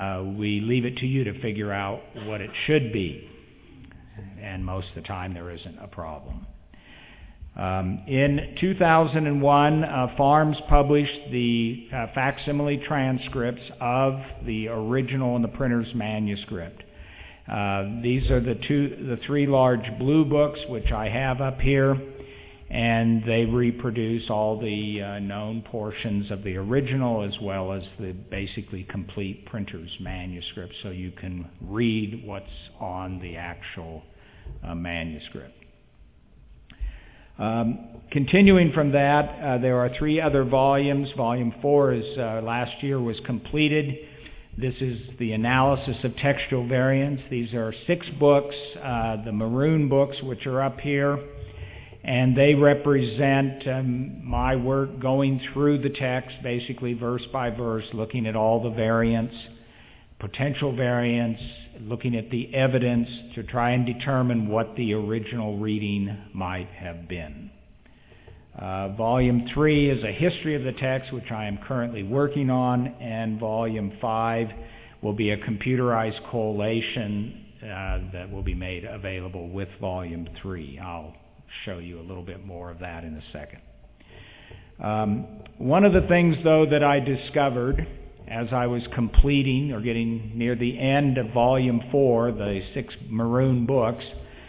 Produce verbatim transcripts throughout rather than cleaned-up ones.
Uh, we leave it to you to figure out what it should be, and most of the time there isn't a problem. Um, in two thousand one, uh, Farms published the uh, facsimile transcripts of the original and the printer's manuscript. Uh, these are the two, the three large blue books which I have up here, and they reproduce all the uh, known portions of the original as well as the basically complete printer's manuscript, so you can read what's on the actual uh, manuscript. Um, continuing from that, uh, there are three other volumes. Volume four is uh, last year was completed. This is the analysis of textual variants. These are six books, uh, the maroon books, which are up here, and they represent um, my work going through the text, basically verse by verse, looking at all the variants, potential variants, looking at the evidence to try and determine what the original reading might have been. Uh, volume three is a history of the text, which I am currently working on, and Volume five will be a computerized collation uh, that will be made available with Volume three. I'll show you a little bit more of that in a second. Um, one of the things, though, that I discovered as I was completing or getting near the end of Volume four, the six maroon books,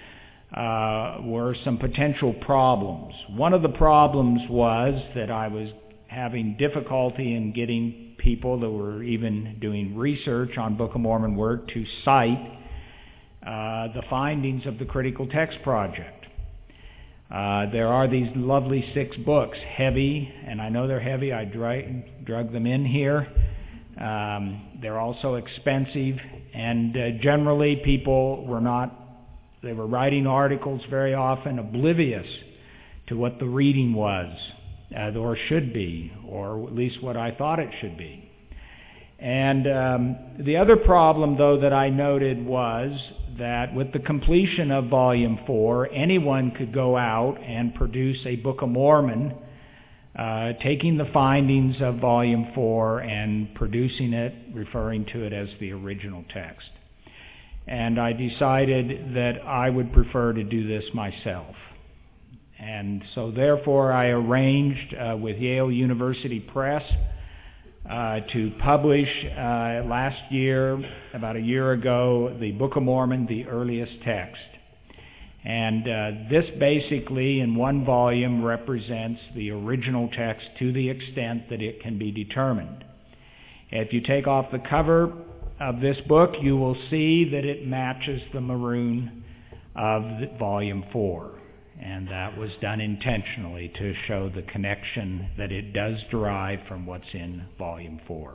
uh, were some potential problems. One of the problems was that I was having difficulty in getting people that were even doing research on Book of Mormon work to cite uh, the findings of the Critical Text Project. Uh, there are these lovely six books, heavy, and I know they're heavy. I drag, drug them in here. Um, they're also expensive, and uh, generally people were not, they were writing articles very often oblivious to what the reading was, uh, or should be, or at least what I thought it should be. And um, the other problem, though, that I noted was that with the completion of Volume four, anyone could go out and produce a Book of Mormon, uh, taking the findings of Volume four and producing it, referring to it as the original text. And I decided that I would prefer to do this myself. And so therefore I arranged uh, with Yale University Press Uh, to publish uh, last year, about a year ago, the Book of Mormon, the earliest text. And uh, this basically, in one volume, represents the original text to the extent that it can be determined. If you take off the cover of this book, you will see that it matches the maroon of the Volume four. And that was done intentionally to show the connection that it does derive from what's in Volume four.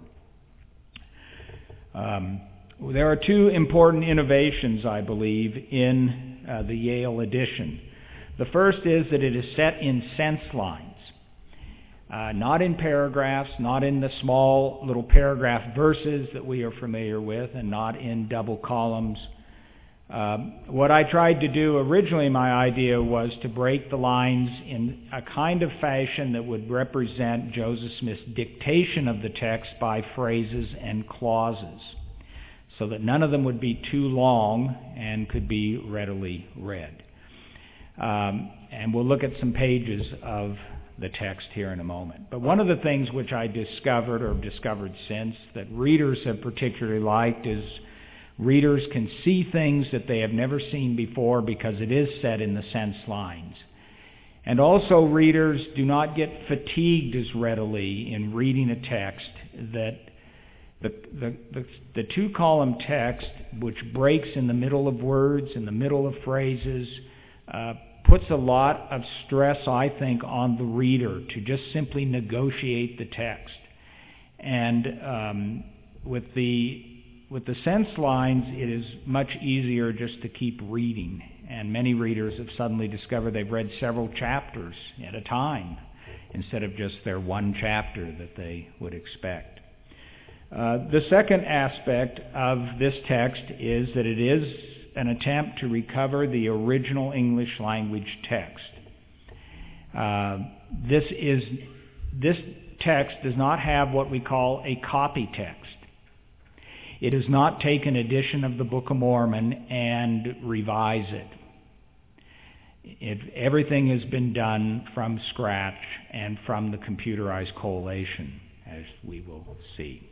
Um, there are two important innovations, I believe, in uh, the Yale edition. The first is that it is set in sense lines, uh, not in paragraphs, not in the small little paragraph verses that we are familiar with, and not in double columns. Uh, what I tried to do originally, my idea was to break the lines in a kind of fashion that would represent Joseph Smith's dictation of the text by phrases and clauses, so that none of them would be too long and could be readily read. Um, and we'll look at some pages of the text here in a moment. But one of the things which I discovered, or discovered since, that readers have particularly liked is readers can see things that they have never seen before because it is set in the sense lines. And also readers do not get fatigued as readily in reading a text, that the, the, the, the two-column text, which breaks in the middle of words, in the middle of phrases, uh, puts a lot of stress, I think, on the reader to just simply negotiate the text. And um, with the With the sense lines, it is much easier just to keep reading. And many readers have suddenly discovered they've read several chapters at a time instead of just their one chapter that they would expect. Uh, the second aspect of this text is that it is an attempt to recover the original English language text. Uh, this is this text does not have what we call a copy text. It does not take an edition of the Book of Mormon and revise it. It, everything has been done from scratch and from the computerized collation, as we will see.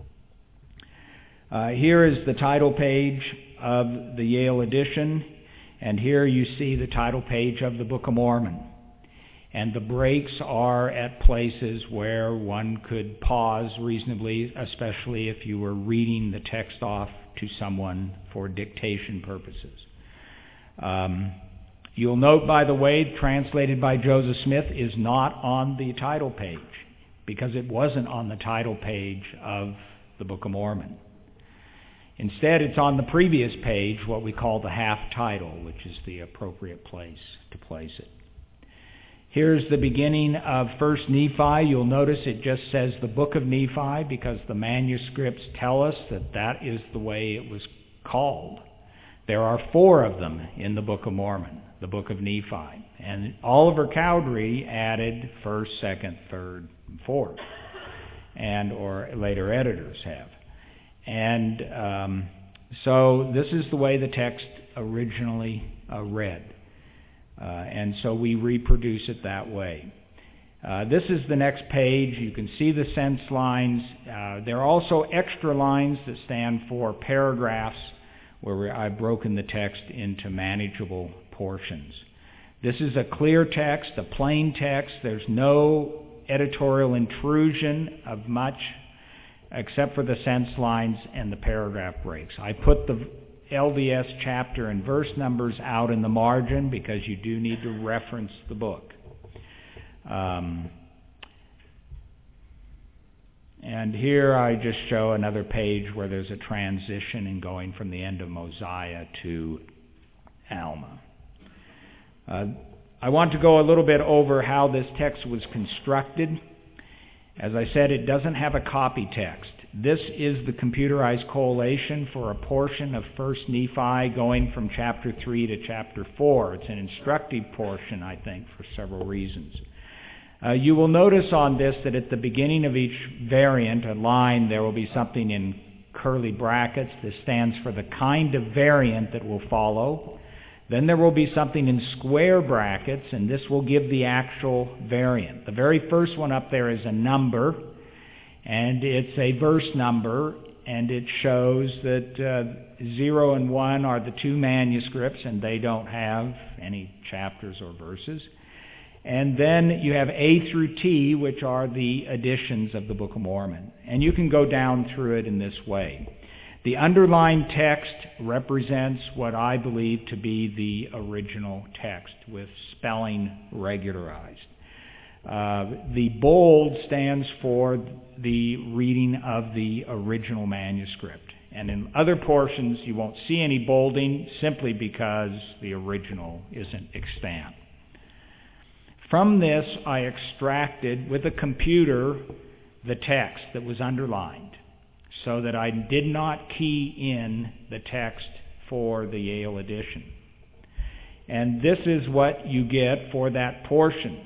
Uh, here is the title page of the Yale edition, and here you see the title page of the Book of Mormon. And the breaks are at places where one could pause reasonably, especially if you were reading the text off to someone for dictation purposes. Um, You'll note, by the way, translated by Joseph Smith is not on the title page because it wasn't on the title page of the Book of Mormon. Instead, it's on the previous page, what we call the half title, which is the appropriate place to place it. Here's the beginning of First Nephi. You'll notice it just says the Book of Nephi because the manuscripts tell us that that is the way it was called. There are four of them in the Book of Mormon, the Book of Nephi. And Oliver Cowdery added first, second, third, and fourth, and or later editors have. And um, so this is the way the text originally uh, read. Uh, and so we reproduce it that way. Uh, this is the next page. You can see the sense lines. Uh, there are also extra lines that stand for paragraphs, where I've broken the text into manageable portions. This is a clear text, a plain text. There's no editorial intrusion of much except for the sense lines and the paragraph breaks. I put the L D S chapter and verse numbers out in the margin because you do need to reference the book. Um, And here I just show another page where there's a transition in going from the end of Mosiah to Alma. Uh, I want to go a little bit over how this text was constructed. As I said, it doesn't have a copy text. This is the computerized collation for a portion of First Nephi going from chapter three to chapter four. It's an instructive portion, I think, for several reasons. Uh, you will notice on this that at the beginning of each variant, a line, there will be something in curly brackets. This stands for the kind of variant that will follow. Then there will be something in square brackets, and this will give the actual variant. The very first one up there is a number, and it's a verse number, and it shows that uh, zero and one are the two manuscripts, and they don't have any chapters or verses. And then you have A through T, which are the editions of the Book of Mormon. And you can go down through it in this way. The underlined text represents what I believe to be the original text, with spelling regularized. Uh, the bold stands for the reading of the original manuscript. And in other portions, you won't see any bolding simply because the original isn't extant. From this, I extracted with a computer the text that was underlined so that I did not key in the text for the Yale edition. And this is what you get for that portion.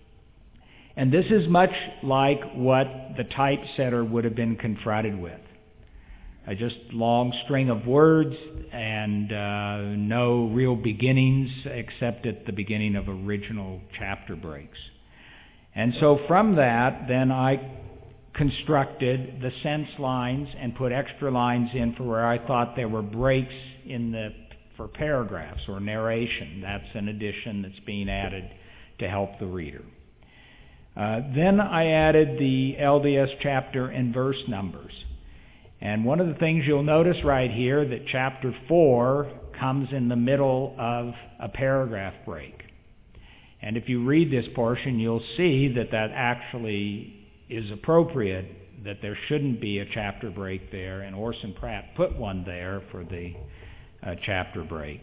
And this is much like what the typesetter would have been confronted with. A just long string of words and uh, no real beginnings except at the beginning of original chapter breaks. And so from that, then I constructed the sense lines and put extra lines in for where I thought there were breaks in the for paragraphs or narration. That's an addition that's being added to help the reader. Uh, then I added the L D S chapter and verse numbers. And one of the things you'll notice right here, that chapter four comes in the middle of a paragraph break. And if you read this portion, you'll see that that actually is appropriate, that there shouldn't be a chapter break there, and Orson Pratt put one there for the uh, chapter break.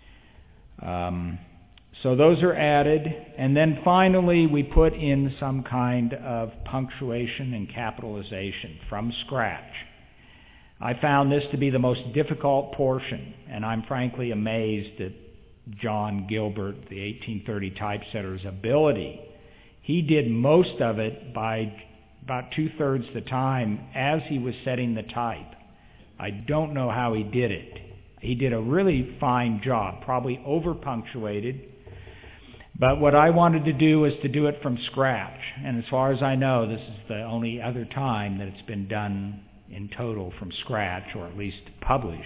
Um, so those are added, and then finally we put in some kind of punctuation and capitalization from scratch. I found this to be the most difficult portion, and I'm frankly amazed at John Gilbert, the eighteen thirty typesetter's ability. He did most of it by about two-thirds the time as he was setting the type. I don't know how he did it. He did a really fine job, probably over-punctuated. But what I wanted to do was to do it from scratch. And as far as I know, this is the only other time that it's been done in total from scratch, or at least published.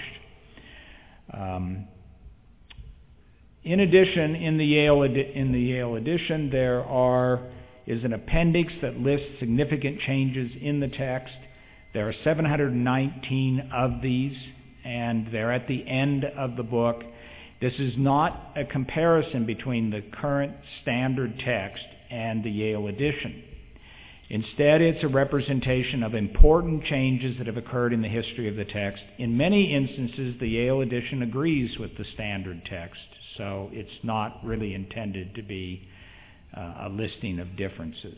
Um, in addition, in the Yale edi- in the Yale edition, there are is an appendix that lists significant changes in the text. There are seven hundred nineteen of these, and they're at the end of the book. This is not a comparison between the current standard text and the Yale edition. Instead, it's a representation of important changes that have occurred in the history of the text. In many instances, the Yale edition agrees with the standard text, so it's not really intended to be uh, a listing of differences.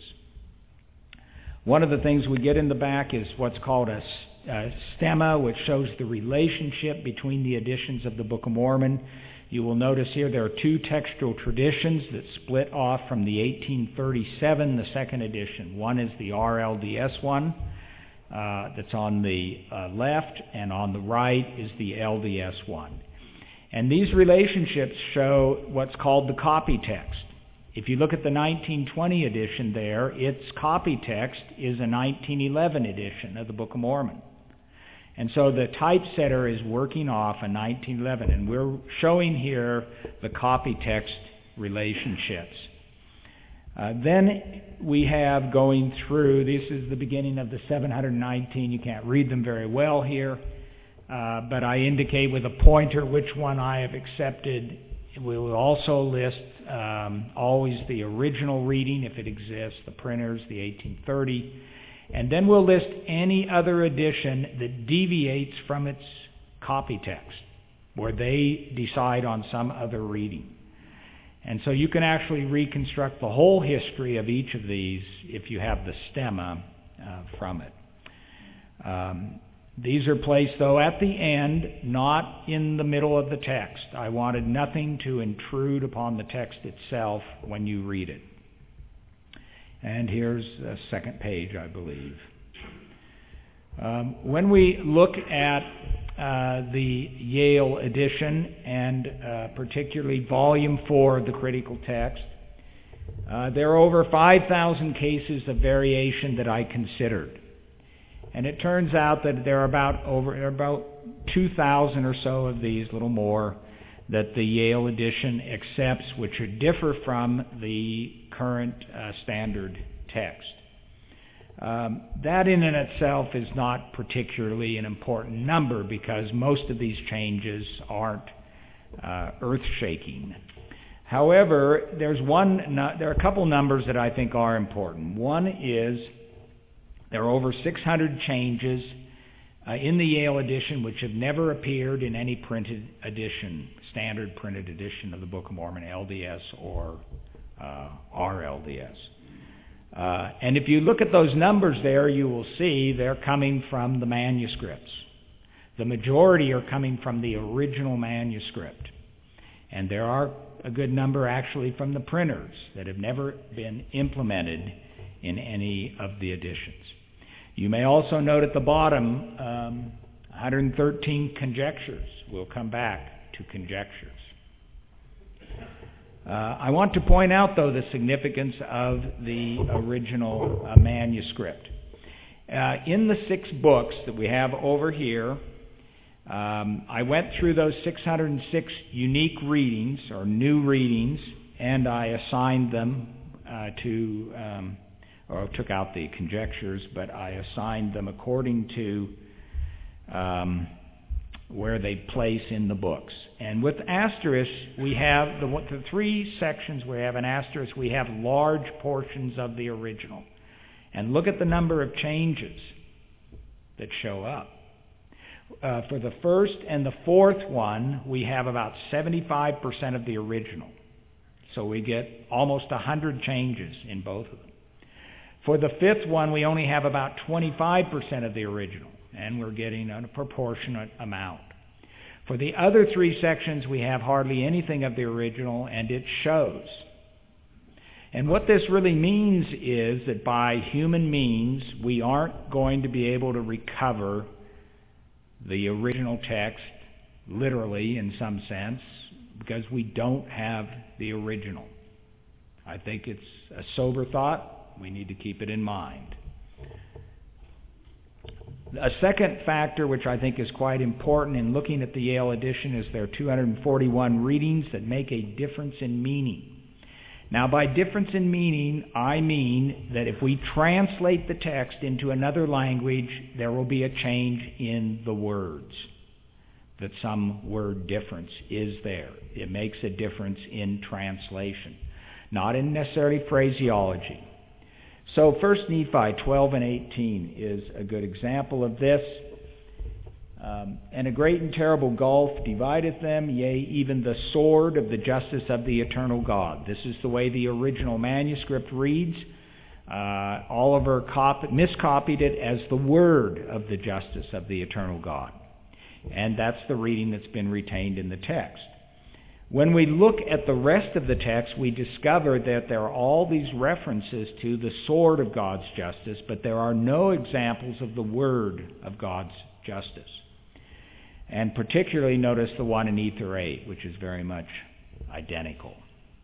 One of the things we get in the back is what's called a, a stemma, which shows the relationship between the editions of the Book of Mormon. You will notice here there are two textual traditions that split off from the eighteen thirty-seven, the second edition. One is the R L D S one, uh, that's on the uh, left, and on the right is the L D S one. And these relationships show what's called the copy text. If you look at the nineteen twenty edition there, its copy text is a nineteen eleven edition of the Book of Mormon. And so the typesetter is working off a nineteen eleven, and we're showing here the copy text relationships. Uh, then we have going through, this is the beginning of the seven hundred nineteen. You can't read them very well here, uh, but I indicate with a pointer which one I have accepted. We will also list um, always the original reading, if it exists, the printers, the eighteen thirty. And then we'll list any other edition that deviates from its copy text, where they decide on some other reading. And so you can actually reconstruct the whole history of each of these if you have the stemma uh, from it. Um, these are placed, though, at the end, not in the middle of the text. I wanted nothing to intrude upon the text itself when you read it. And here's the second page, I believe. Um, when we look at uh, the Yale edition, and uh, particularly Volume four of the Critical Text, uh, there are over five thousand cases of variation that I considered. And it turns out that there are about over there are about two thousand or so of these, a little more, that the Yale edition accepts, which are differ from the current uh, standard text. Um, that in and itself is not particularly an important number, because most of these changes aren't uh, earth-shaking. However, there's one. No, there are a couple numbers that I think are important. One is there are over six hundred changes uh, in the Yale edition which have never appeared in any printed edition, standard printed edition of the Book of Mormon, L D S or uh, R L D S. Uh, and if you look at those numbers there, you will see they're coming from the manuscripts. The majority are coming from the original manuscript. And there are a good number actually from the printers that have never been implemented in any of the editions. You may also note at the bottom um, one hundred thirteen conjectures. We'll come back to conjectures. Uh, I want to point out, though, the significance of the original uh, manuscript. Uh, in the six books that we have over here, um, I went through those six hundred six unique readings, or new readings, and I assigned them uh, to, um, or took out the conjectures, but I assigned them according to um, where they place in the books. And with asterisks, we have the, the three sections we have an asterisk, we have large portions of the original. And look at the number of changes that show up. Uh, for the first and the fourth one, we have about seventy-five percent of the original. So we get almost one hundred changes in both of them. For the fifth one, we only have about twenty-five percent of the original, and we're getting a proportionate amount. For the other three sections, we have hardly anything of the original, and it shows. And what this really means is that by human means, we aren't going to be able to recover the original text literally in some sense because we don't have the original. I think it's a sober thought. We need to keep it in mind. A second factor which I think is quite important in looking at the Yale edition is there are two hundred forty-one readings that make a difference in meaning. Now, by difference in meaning, I mean that if we translate the text into another language, there will be a change in the words, that some word difference is there. It makes a difference in translation, not in necessarily phraseology. So First Nephi twelve and eighteen is a good example of this. Um, and a great and terrible gulf divideth them, yea, even the sword of the justice of the eternal God. This is the way the original manuscript reads. Uh, Oliver cop- miscopied it as the word of the justice of the eternal God. And that's the reading that's been retained in the text. When we look at the rest of the text, we discover that there are all these references to the sword of God's justice, but there are no examples of the word of God's justice. And particularly notice the one in Ether eight, which is very much identical.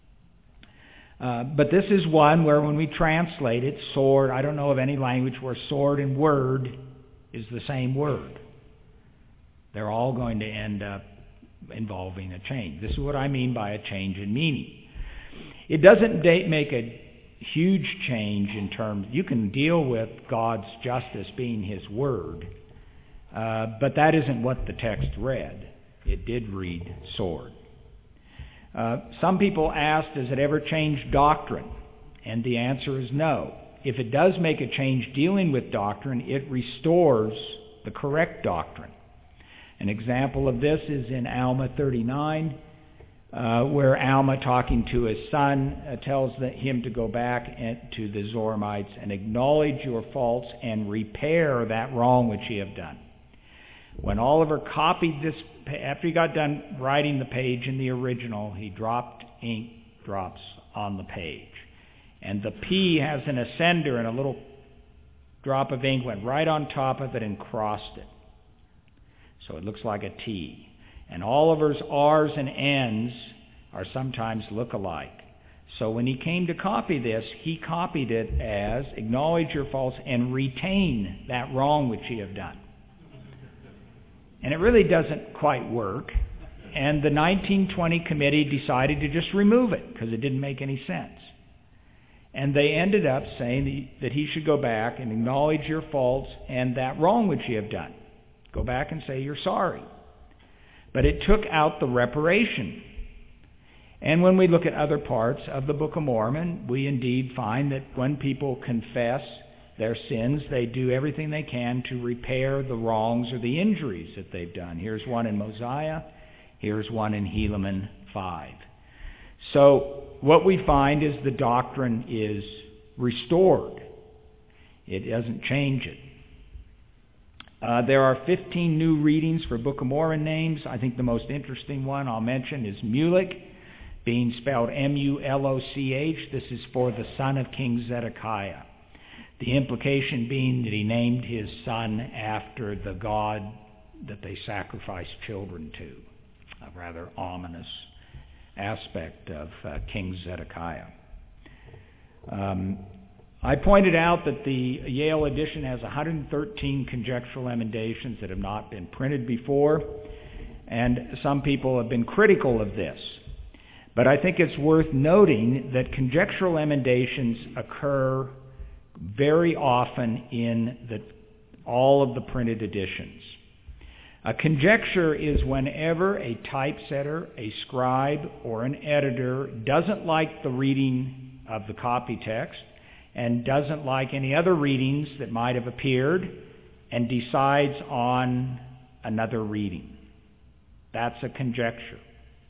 Uh, but this is one where when we translate it, sword, I don't know of any language where sword and word is the same word. They're all going to end up involving a change. This is what I mean by a change in meaning. It doesn't make a huge change in terms, you can deal with God's justice being His word, uh, but that isn't what the text read. It did read sword. Uh, some people ask, does it ever change doctrine? And the answer is no. If it does make a change dealing with doctrine, it restores the correct doctrine. An example of this is in Alma thirty-nine, uh, where Alma, talking to his son, uh, tells the, him to go back and, to the Zoramites and acknowledge your faults and repair that wrong which ye have done. When Oliver copied this, after he got done writing the page in the original, he dropped ink drops on the page. And the P has an ascender, and a little drop of ink went right on top of it and crossed it. So it looks like a T. And Oliver's R's and N's are sometimes look-alike. So when he came to copy this, he copied it as, acknowledge your faults and retain that wrong which ye have done. And it really doesn't quite work. And the nineteen twenty committee decided to just remove it because it didn't make any sense. And they ended up saying that he should go back and acknowledge your faults and that wrong which ye have done. Go back and say you're sorry. But it took out the reparation. And when we look at other parts of the Book of Mormon, we indeed find that when people confess their sins, they do everything they can to repair the wrongs or the injuries that they've done. Here's one in Mosiah. Here's one in Helaman five. So what we find is the doctrine is restored. It doesn't change it. Uh, there are fifteen new readings for Book of Mormon names. I think the most interesting one I'll mention is Mulech, being spelled M U L O C H. This is for the son of King Zedekiah. The implication being that he named his son after the god that they sacrificed children to. A rather ominous aspect of uh, King Zedekiah. Um, I pointed out that the Yale edition has one hundred thirteen conjectural emendations that have not been printed before, and some people have been critical of this. But I think it's worth noting that conjectural emendations occur very often in the, all of the printed editions. A conjecture is whenever a typesetter, a scribe, or an editor doesn't like the reading of the copy text and doesn't like any other readings that might have appeared and decides on another reading. That's a conjecture.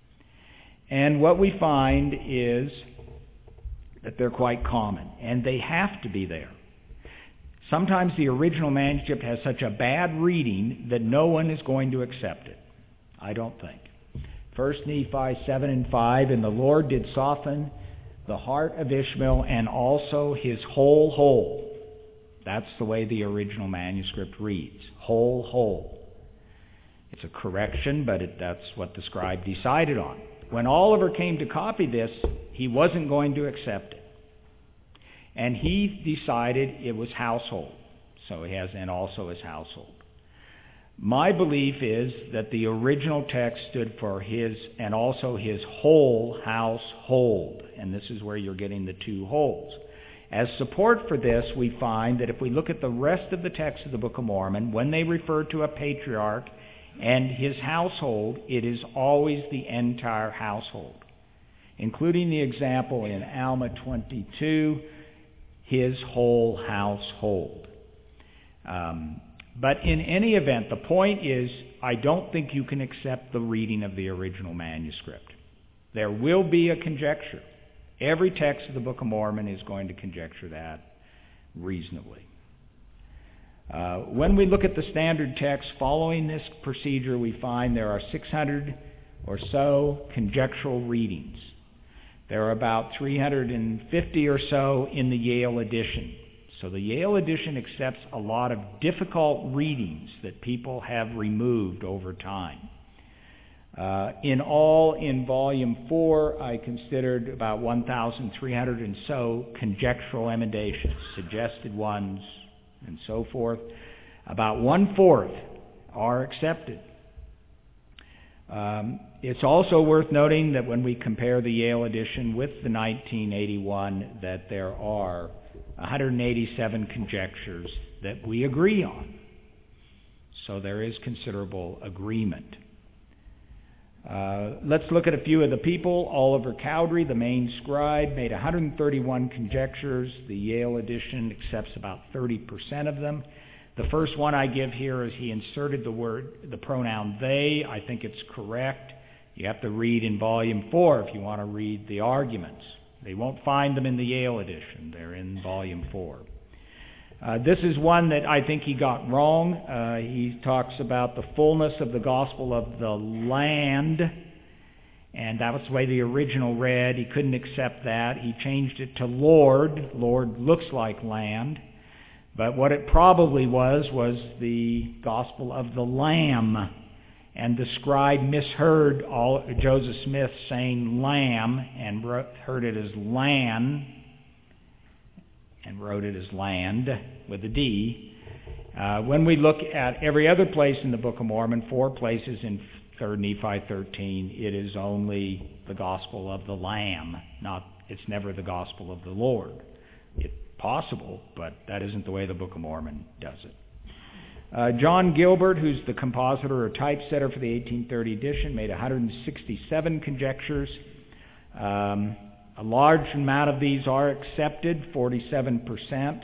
And what we find is that they're quite common, and they have to be there. Sometimes the original manuscript has such a bad reading that no one is going to accept it. I don't think. First Nephi seven and five, and the Lord did soften the heart of Ishmael and also his whole whole. That's the way the original manuscript reads. Whole whole. It's a correction, but it, that's what the scribe decided on. When Oliver came to copy this, he wasn't going to accept it. And he decided it was household. So he has, and also his household. My belief is that the original text stood for his, and also his whole household. And this is where you're getting the two wholes. As support for this, we find that if we look at the rest of the text of the Book of Mormon, when they refer to a patriarch and his household, it is always the entire household, including the example in Alma twenty-two, his whole household. Um, but in any event, the point is, I don't think you can accept the reading of the original manuscript. There will be a conjecture. Every text of the Book of Mormon is going to conjecture that reasonably. Uh, when we look at the standard text following this procedure, we find there are six hundred or so conjectural readings. There are about three hundred fifty or so in the Yale edition. So the Yale edition accepts a lot of difficult readings that people have removed over time. Uh, in all, in Volume four, I considered about one thousand three hundred and so conjectural emendations, suggested ones, and so forth. About one-fourth are accepted. Um, it's also worth noting that when we compare the Yale edition with the nineteen eighty-one, that there are one hundred eighty-seven conjectures that we agree on. So there is considerable agreement. Uh, let's look at a few of the people. Oliver Cowdery, the main scribe, made one hundred thirty-one conjectures. The Yale edition accepts about thirty percent of them. The first one I give here is he inserted the word, the pronoun they. I think it's correct. You have to read in Volume four if you want to read the arguments. They won't find them in the Yale edition. They're in Volume four. Uh, this is one that I think he got wrong. Uh, he talks about the fullness of the gospel of the land, and that was the way the original read. He couldn't accept that. He changed it to Lord. Lord looks like land. But what it probably was was the gospel of the Lamb. And the scribe misheard all, Joseph Smith saying lamb and wrote, heard it as land, and wrote it as land with a D. Uh, when we look at every other place in the Book of Mormon, four places in Third Nephi thirteen, it is only the gospel of the Lamb. Not, it's never the gospel of the Lord. It's possible, but that isn't the way the Book of Mormon does it. Uh, John Gilbert, who's the compositor or typesetter for the eighteen thirty edition, made one hundred sixty-seven conjectures. Um, a large amount of these are accepted, forty-seven percent.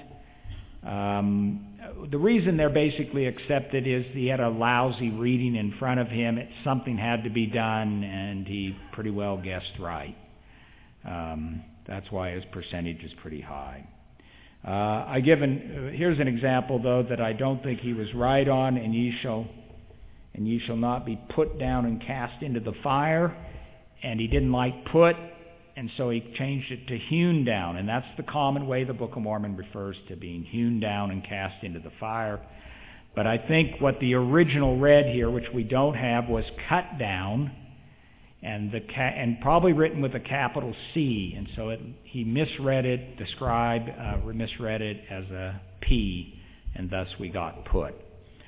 Um, the reason they're basically accepted is he had a lousy reading in front of him. It, something had to be done, and he pretty well guessed right. Um, that's why his percentage is pretty high. Uh, I give an, uh, here's an example, though, that I don't think he was right on. And ye shall, and ye shall not be put down and cast into the fire. And he didn't like put, and so he changed it to hewn down. And that's the common way the Book of Mormon refers to being hewn down and cast into the fire. But I think what the original read here, which we don't have, was cut down, and the ca- and probably written with a capital C, and so it, he misread it, the scribe uh, misread it as a P, and thus we got put.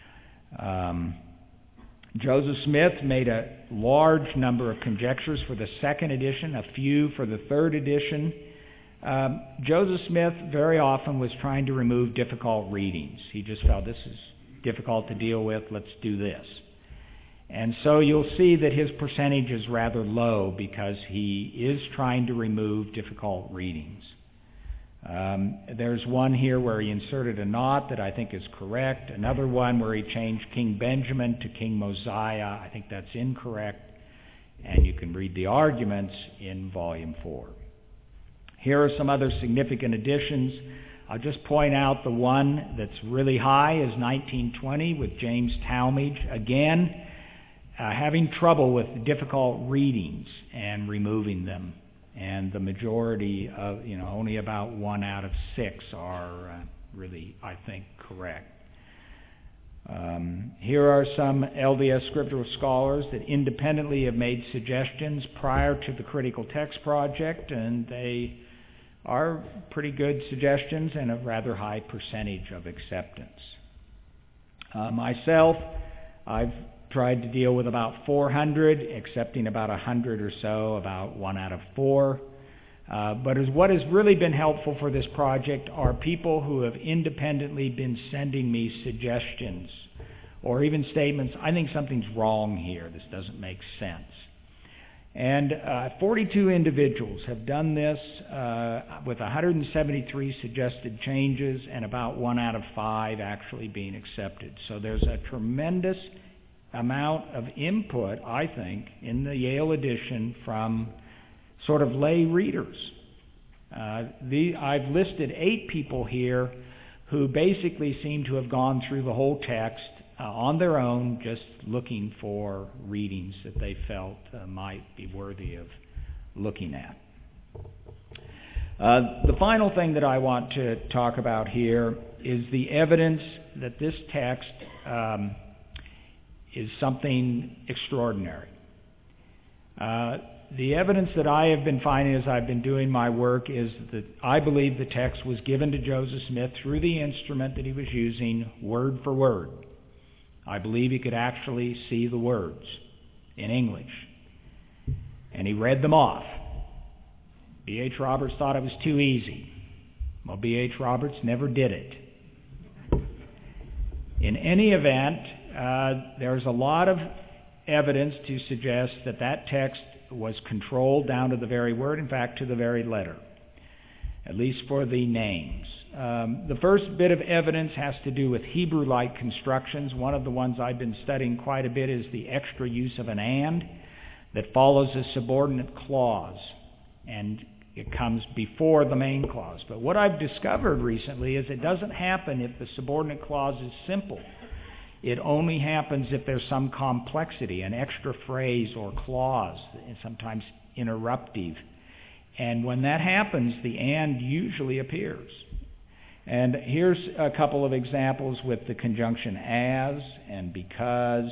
Um, Joseph Smith made a large number of conjectures for the second edition, a few for the third edition. Um, Joseph Smith very often was trying to remove difficult readings. He just felt, this is difficult to deal with, let's do this. And so you'll see that his percentage is rather low because he is trying to remove difficult readings. Um, there's one here where he inserted a not that I think is correct. Another one where he changed King Benjamin to King Mosiah. I think that's incorrect. And you can read the arguments in Volume four. Here are some other significant additions. I'll just point out the one that's really high is nineteen twenty with James Talmage. Again, Uh, having trouble with difficult readings and removing them. And the majority of, you know, only about one out of six are uh, really, I think, correct. Um, here are some L D S scriptural scholars that independently have made suggestions prior to the Critical Text Project, and they are pretty good suggestions and a rather high percentage of acceptance. Uh, myself, I've tried to deal with about four hundred, accepting about one hundred or so, about one out of four. Uh, but as what has really been helpful for this project are people who have independently been sending me suggestions or even statements, I think something's wrong here, this doesn't make sense. And uh, forty-two individuals have done this uh, with one hundred seventy-three suggested changes and about one out of five actually being accepted. So there's a tremendous amount of input, I think, in the Yale edition from sort of lay readers. Uh, the, I've listed eight people here who basically seem to have gone through the whole text uh, on their own, just looking for readings that they felt uh, might be worthy of looking at. Uh, the final thing that I want to talk about here is the evidence that this text um, is something extraordinary. Uh, The evidence that I have been finding as I've been doing my work is that I believe the text was given to Joseph Smith through the instrument that he was using, word for word. I believe he could actually see the words in English. And he read them off. B H Roberts thought it was too easy. Well, B H Roberts never did it. In any event, uh, there's a lot of evidence to suggest that that text was controlled down to the very word, in fact, to the very letter, at least for the names. Um, the first bit of evidence has to do with Hebrew-like constructions. One of the ones I've been studying quite a bit is the extra use of an and that follows a subordinate clause, and it comes before the main clause. But what I've discovered recently is it doesn't happen if the subordinate clause is simple. It only happens if there's some complexity, an extra phrase or clause, and sometimes interruptive. And when that happens, the and usually appears. And here's a couple of examples with the conjunction as and because,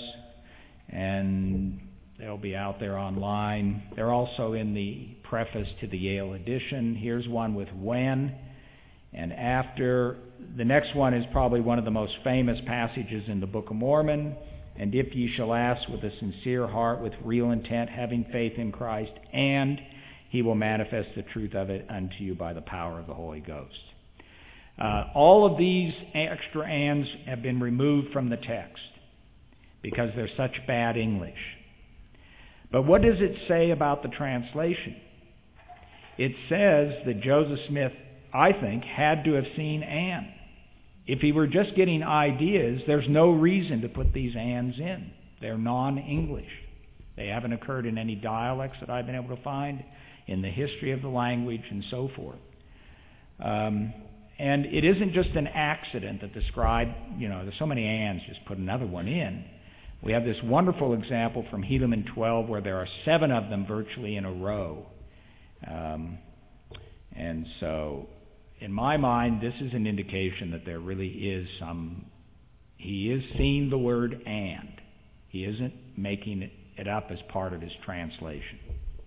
and they'll be out there online. They're also in the preface to the Yale edition. Here's one with when and after. The next one is probably one of the most famous passages in the Book of Mormon. And if ye shall ask with a sincere heart, with real intent, having faith in Christ, and he will manifest the truth of it unto you by the power of the Holy Ghost. Uh, all of these extra ands have been removed from the text because they're such bad English. But what does it say about the translation? It says that Joseph Smith, I think, had to have seen and. If he were just getting ideas, there's no reason to put these ands in. They're non-English. They haven't occurred in any dialects that I've been able to find, in the history of the language, and so forth. Um, and it isn't just an accident that the scribe, you know, there's so many ands, just put another one in. We have this wonderful example from Helaman twelve where there are seven of them virtually in a row. Um, and so, in my mind, this is an indication that there really is some, he is seeing the word and. He isn't making it, it up as part of his translation.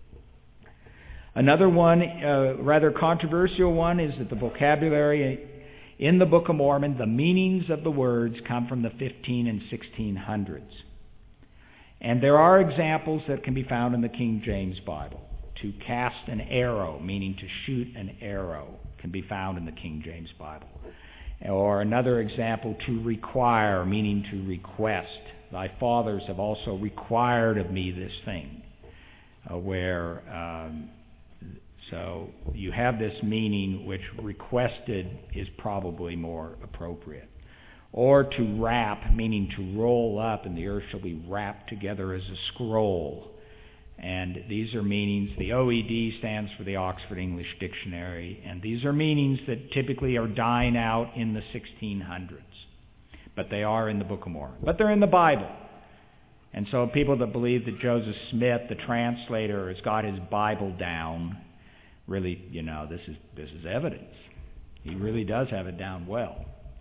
Another one, uh, rather controversial one, is that the vocabulary in the Book of Mormon, the meanings of the words come from the fifteen and sixteen hundreds. And there are examples that can be found in the King James Bible. To cast an arrow, meaning to shoot an arrow, can be found in the King James Bible. Or another example, to require, meaning to request. Thy fathers have also required of me this thing. Uh, where, um, so you have this meaning which requested is probably more appropriate. Or to wrap, meaning to roll up, and the earth shall be wrapped together as a scroll. And these are meanings, the O E D stands for the Oxford English Dictionary, and these are meanings that typically are dying out in the sixteen hundreds. But they are in the Book of Mormon. But they're in the Bible. And so people that believe that Joseph Smith, the translator, has got his Bible down, really, you know, this is this is evidence. He really does have it down well.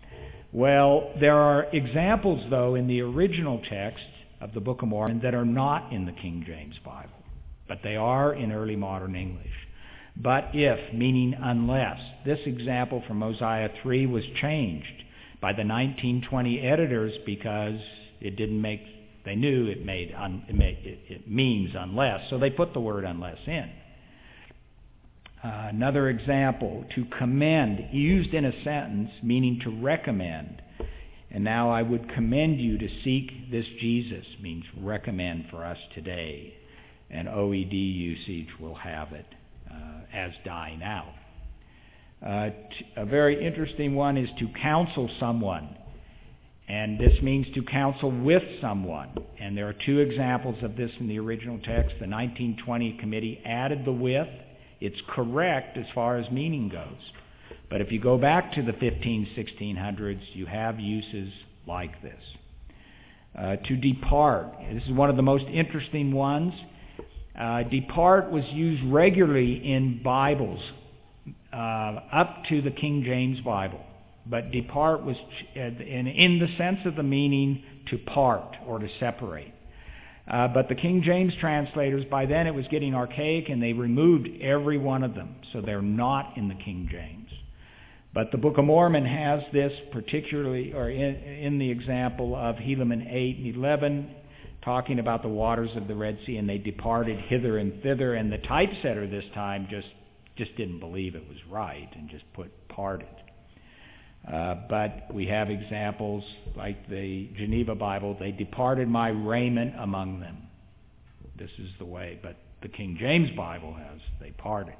Well, there are examples, though, in the original text of the Book of Mormon that are not in the King James Bible, but they are in early modern English. But if, meaning unless, this example from Mosiah three was changed by the nineteen twenty editors because it didn't make, they knew it made, un, it, made it, it means unless, so they put the word unless in. Uh, another example, to commend, used in a sentence, meaning to recommend. And now I would commend you to seek this Jesus, means recommend for us today. And O E D usage will have it uh, as dying out. Uh, t- a very interesting one is to counsel someone. And this means to counsel with someone. And there are two examples of this in the original text. The nineteen twenty committee added the with. It's correct as far as meaning goes. But if you go back to the fifteen, sixteen hundreds, you have uses like this. Uh, to depart. This is one of the most interesting ones. Uh, depart was used regularly in Bibles uh, up to the King James Bible. But depart was uh, in, in the sense of the meaning to part or to separate. Uh, but the King James translators, by then it was getting archaic, and they removed every one of them, so they're not in the King James. But the Book of Mormon has this particularly, or in, in the example of Helaman eight and eleven, talking about the waters of the Red Sea, and they departed hither and thither, and the typesetter this time just, just didn't believe it was right and just put parted. Uh, but we have examples like the Geneva Bible. They departed my raiment among them. This is the way. But the King James Bible has, they parted.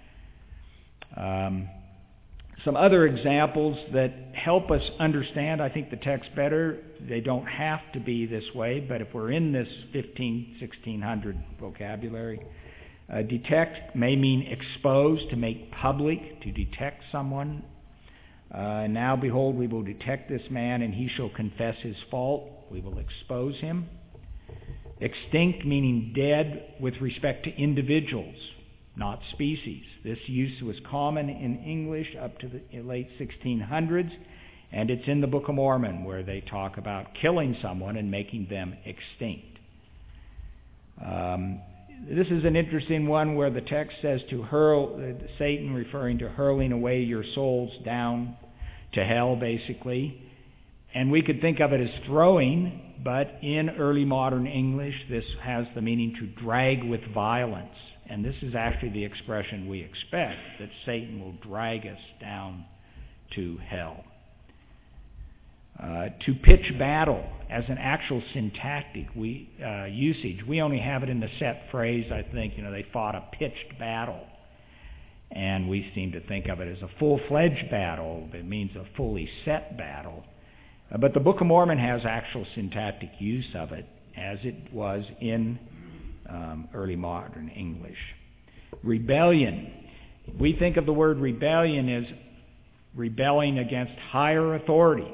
Um, some other examples that help us understand, I think, the text better. They don't have to be this way, but if we're in this fifteen, sixteen hundred vocabulary, uh, detect may mean expose, to make public, to detect someone. Uh, now, behold, we will detect this man, and he shall confess his fault. We will expose him. Extinct, meaning dead with respect to individuals, not species. This use was common in English up to the late sixteen hundreds, and it's in the Book of Mormon where they talk about killing someone and making them extinct. Um, This is an interesting one where the text says to hurl, uh, Satan referring to hurling away your souls down to hell, basically. And we could think of it as throwing, but in early modern English, this has the meaning to drag with violence. And this is actually the expression we expect, that Satan will drag us down to hell. Uh, to pitch battle as an actual syntactic we, uh, usage. We only have it in the set phrase, I think, you know, they fought a pitched battle. And we seem to think of it as a full-fledged battle. It means a fully set battle. Uh, but the Book of Mormon has actual syntactic use of it, as it was in um, early modern English. Rebellion. We think of the word rebellion as rebelling against higher authority.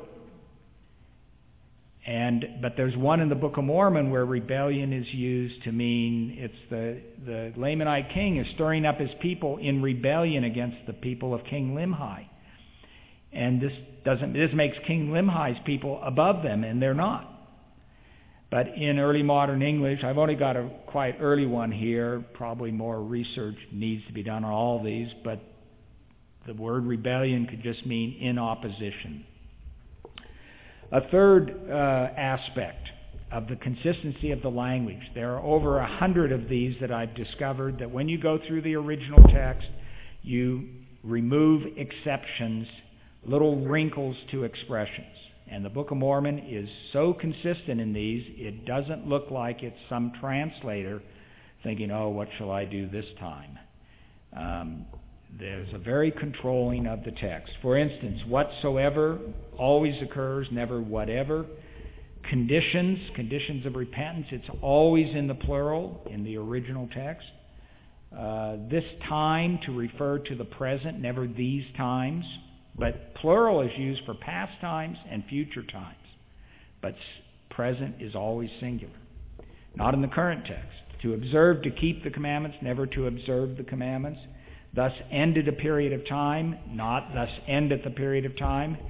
And but there's one in the Book of Mormon where rebellion is used to mean it's the, the Lamanite king is stirring up his people in rebellion against the people of King Limhi. And this doesn't this makes King Limhi's people above them, and they're not. But in early modern English, I've only got a quite early one here. Probably more research needs to be done on all these, but the word rebellion could just mean in opposition. A third uh, aspect of the consistency of the language. There are over a hundred of these that I've discovered, that when you go through the original text, you remove exceptions, little wrinkles to expressions. And the Book of Mormon is so consistent in these, it doesn't look like it's some translator thinking, oh, what shall I do this time? Um, There's a very controlling of the text. For instance, whatsoever always occurs, never whatever. Conditions, conditions of repentance, it's always in the plural in the original text. Uh, this time to refer to the present, never these times. But plural is used for past times and future times. But present is always singular. Not in the current text. To observe, to keep the commandments, never to observe the commandments. Thus ended a period of time, not thus endeth a period of time.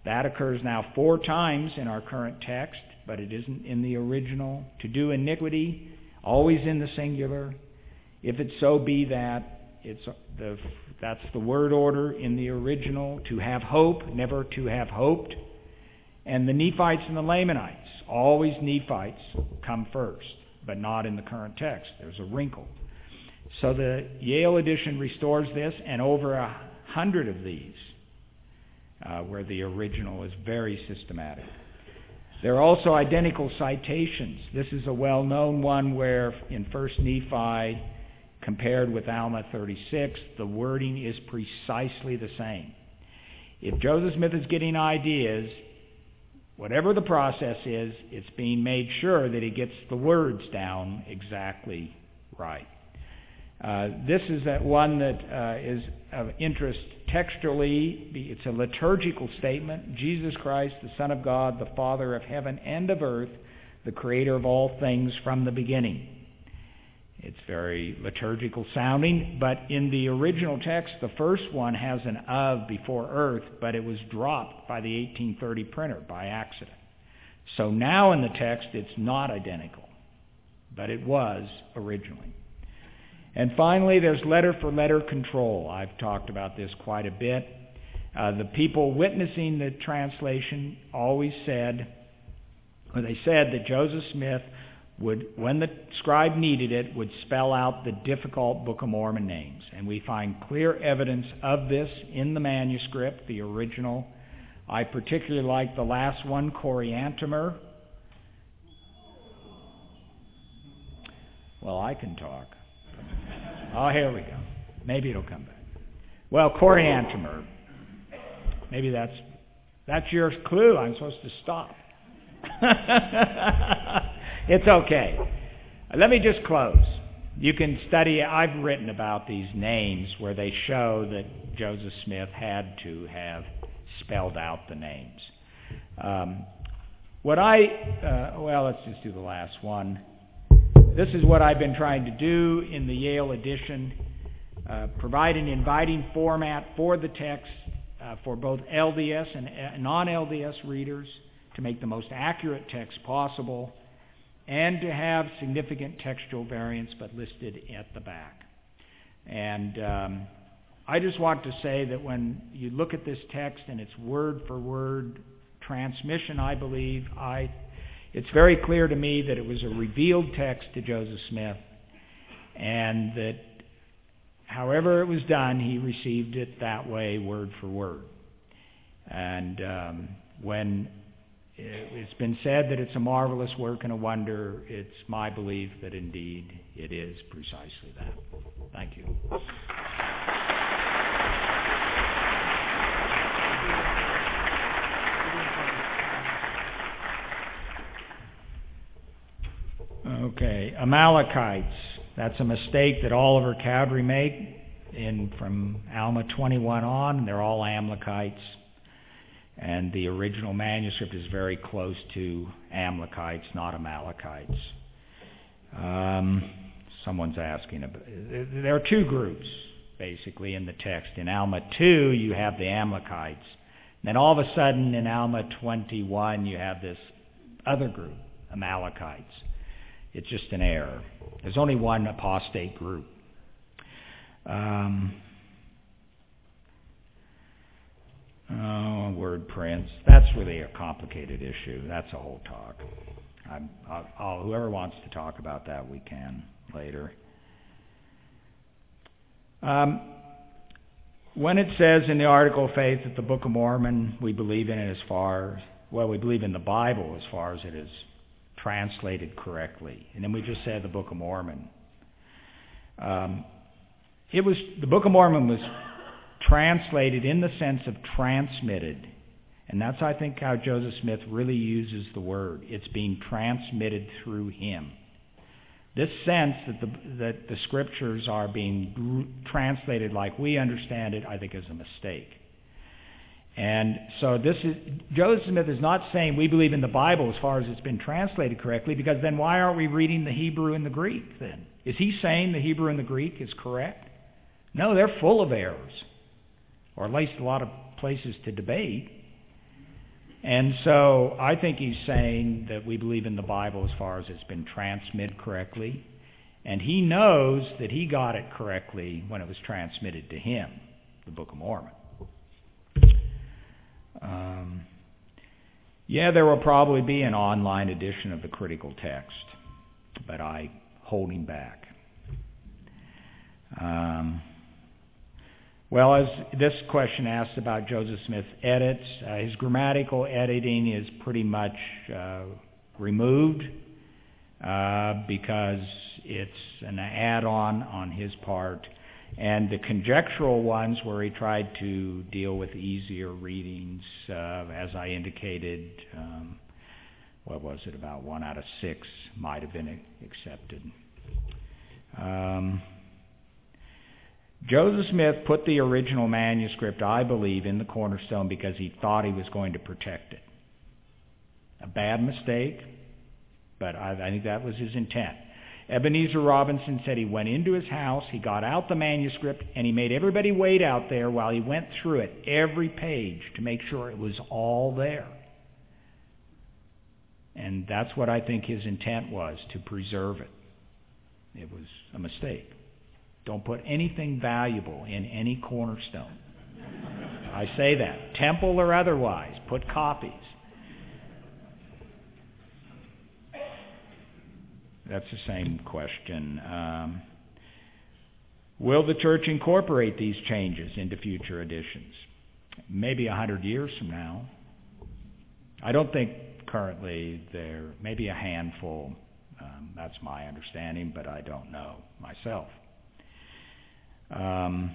That occurs now four times in our current text, but it isn't in the original. To do iniquity, always in the singular. If it so be that, it's the that's the word order in the original. To have hope, never to have hoped. And the Nephites and the Lamanites, always Nephites come first, but not in the current text. There's a wrinkle. So the Yale edition restores this, and over a hundred of these, uh, where the original is very systematic. There are also identical citations. This is a well-known one where in First Nephi, compared with Alma thirty-six, the wording is precisely the same. If Joseph Smith is getting ideas, whatever the process is, it's being made sure that he gets the words down exactly right. Uh, this is that one that uh, is of interest textually. It's a liturgical statement. Jesus Christ, the Son of God, the Father of heaven and of earth, the Creator of all things from the beginning. It's very liturgical sounding, but in the original text, the first one has an of before earth, but it was dropped by the eighteen thirty printer by accident. So now in the text, it's not identical, but it was originally. And finally, there's letter-for-letter control. I've talked about this quite a bit. Uh, the people witnessing the translation always said, or they said that Joseph Smith would, when the scribe needed it, would spell out the difficult Book of Mormon names. And we find clear evidence of this in the manuscript, the original. I particularly like the last one, Coriantumr. Well, I can talk. Oh, here we go. Maybe it'll come back. Well, Coriantumr. Maybe that's that's your clue. I'm supposed to stop. It's okay. Let me just close. You can study. I've written about these names where they show that Joseph Smith had to have spelled out the names. Um, what I, uh, well, let's just do the last one. This is what I've been trying to do in the Yale edition, uh, provide an inviting format for the text uh, for both L D S and non-L D S readers to make the most accurate text possible and to have significant textual variants but listed at the back. And um, I just want to say that when you look at this text and its word-for-word transmission, I believe, I It's very clear to me that it was a revealed text to Joseph Smith, and that however it was done, he received it that way, word for word. And um, when it's been said that it's a marvelous work and a wonder, it's my belief that indeed it is precisely that. Thank you. Okay, Amalekites. That's a mistake that Oliver Cowdery made in from Alma twenty-one on. They're all Amalekites. And the original manuscript is very close to Amalekites, not Amalekites. Um, someone's asking about. There are two groups, basically, in the text. In Alma two, you have the Amalekites. And then all of a sudden, in Alma twenty-one, you have this other group, Amalekites. It's just an error. There's only one apostate group. Um, oh, word prints. That's really a complicated issue. That's a whole talk. I'm, I'll, I'll, whoever wants to talk about that, we can later. Um, when it says in the Article of Faith that the Book of Mormon, we believe in it as far, well, we believe in the Bible as far as it is translated correctly. And then we just said the Book of Mormon. Um, it was the Book of Mormon was translated in the sense of transmitted. And that's, I think, how Joseph Smith really uses the word. It's being transmitted through him. This sense that the, that the Scriptures are being translated like we understand it, I think, is a mistake. And so this is, Joseph Smith is not saying we believe in the Bible as far as it's been translated correctly, because then why aren't we reading the Hebrew and the Greek then? Is he saying the Hebrew and the Greek is correct? No, they're full of errors, or at least a lot of places to debate. And so I think he's saying that we believe in the Bible as far as it's been transmitted correctly. And he knows that he got it correctly when it was transmitted to him, the Book of Mormon. Um, yeah, there will probably be an online edition of the critical text, but I hold him back. Um, well, as this question asks about Joseph Smith's edits, uh, his grammatical editing is pretty much uh, removed uh, because it's an add-on on his part. And the conjectural ones where he tried to deal with easier readings, uh, as I indicated, um, what was it, about one out of six might have been accepted. Um, Joseph Smith put the original manuscript, I believe, in the Cornerstone because he thought he was going to protect it. A bad mistake, but I, I think that was his intent. Ebenezer Robinson said he went into his house, he got out the manuscript, and he made everybody wait out there while he went through it, every page, to make sure it was all there. And that's what I think his intent was, to preserve it. It was a mistake. Don't put anything valuable in any cornerstone. I say that, temple or otherwise, put copies. That's the same question. Um, will the church incorporate these changes into future editions? Maybe a hundred years from now. I don't think currently there, maybe a handful. Um, that's my understanding, but I don't know myself. Um,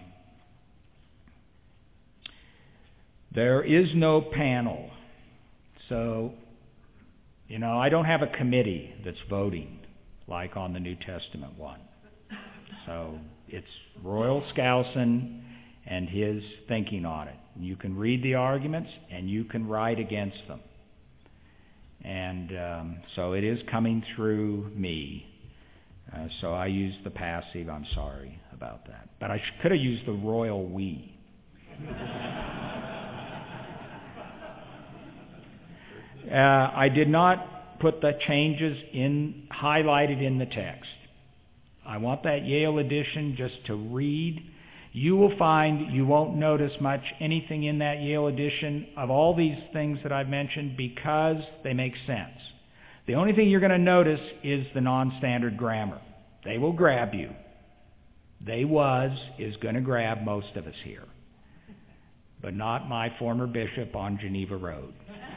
there is no panel. So, you know, I don't have a committee that's voting like on the New Testament one. So it's Royal Skousen and his thinking on it. You can read the arguments and you can write against them. And um, so it is coming through me. Uh, so I used the passive. I'm sorry about that. But I sh- could have used the royal we. uh, I did not put the changes in highlighted in the text. I want that Yale edition just to read. You will find you won't notice much anything in that Yale edition of all these things that I've mentioned because they make sense. The only thing you're going to notice is the non-standard grammar. They will grab you. They was is going to grab most of us here, but not my former bishop on Geneva Road.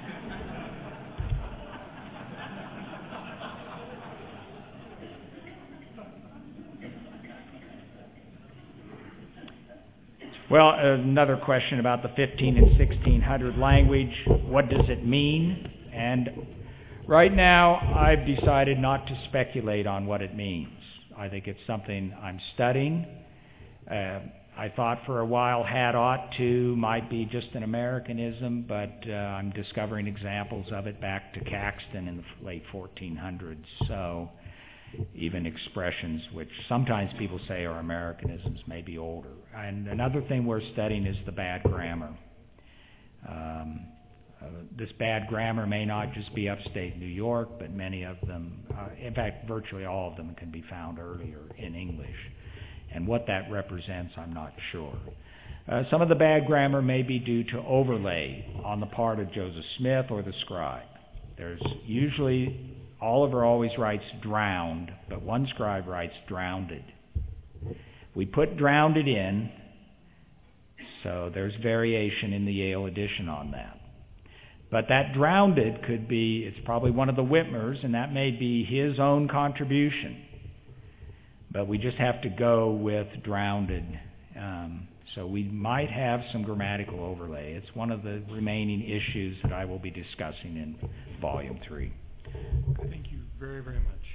Well, another question about the fifteen and sixteen hundred language. What does it mean? And right now, I've decided not to speculate on what it means. I think it's something I'm studying. Uh, I thought for a while had ought to might be just an Americanism, but uh, I'm discovering examples of it back to Caxton in the late fourteen hundreds. So even expressions which sometimes people say are Americanisms may be older. And another thing we're studying is the bad grammar. Um, uh, this bad grammar may not just be upstate New York, but many of them, uh, in fact, virtually all of them can be found earlier in English. And what that represents, I'm not sure. Uh, some of the bad grammar may be due to overlay on the part of Joseph Smith or the scribe. There's usually... Oliver always writes drowned, but one scribe writes drowned. We put drowned in, so there's variation in the Yale edition on that. But that drowned could be, it's probably one of the Whitmers, and that may be his own contribution. But we just have to go with drowned. Um, so we might have some grammatical overlay. It's one of the remaining issues that I will be discussing in Volume three. Thank you very, very much.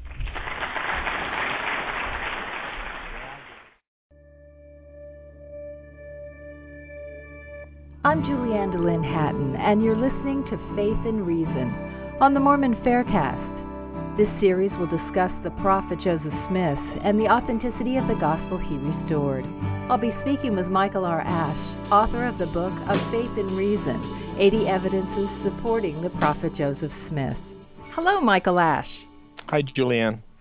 I'm Julianne DeLynn Hatton, and you're listening to Faith and Reason on the Mormon Faircast. This series will discuss the prophet Joseph Smith and the authenticity of the gospel he restored. I'll be speaking with Michael R. Ash, author of the book Of Faith and Reason, eighty Evidences Supporting the Prophet Joseph Smith. Hello, Michael Ash. Hi, Julianne.